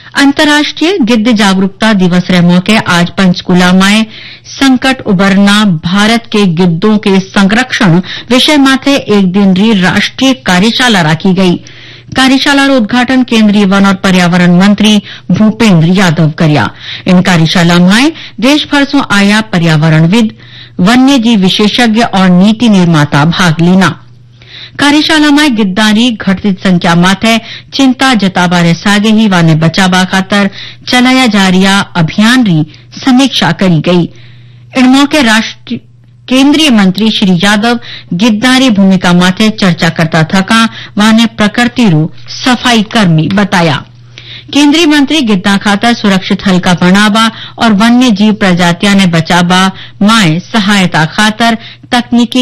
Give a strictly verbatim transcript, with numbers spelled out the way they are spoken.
अंतर्राष्ट्रीय गिद्ध जागरूकता दिवस रे मौके आज पंचकुला में संकट उबरना भारत के गिद्धों के संरक्षण विषय माथे एक दिन री राष्ट्रीय कार्यशाला रखी गई। कार्यशाला रो उद्घाटन केंद्रीय वन और पर्यावरण मंत्री भूपेंद्र यादव करिया। इन कार्यशाला में देश भर से आया पर्यावरणविद, वन्य जीव विशेषज्ञ और नीति निर्माता भाग लेना। कार्यशाला में गिद्धारी घटती संख्या माथे चिंता जताबा रे सागे ही वाने बचावा खातर चलाया जा रिया अभियान री समीक्षा करी गई। इन मौके राष्ट्रीय केंद्रीय मंत्री श्री यादव गिद्धारी भूमिका माथे चर्चा करता थका वाने प्रकृति रू सफाई कर्मी बताया। केंद्रीय मंत्री गिद्धा खातर सुरक्षित हल्का बनावा और वन्य जीव प्रजातियां ने बचावा माए सहायता खातर तकनीकी